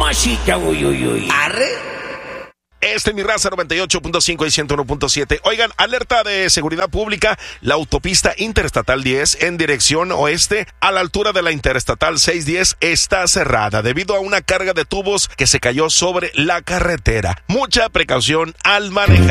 mamacita, uy, uy, uy. Arre. Mi raza 98.5 y 101.7. Oigan, alerta de seguridad pública. La autopista Interestatal 10 en dirección oeste a la altura de la Interestatal 610 está cerrada debido a una carga de tubos que se cayó sobre la carretera. Mucha precaución al manejar.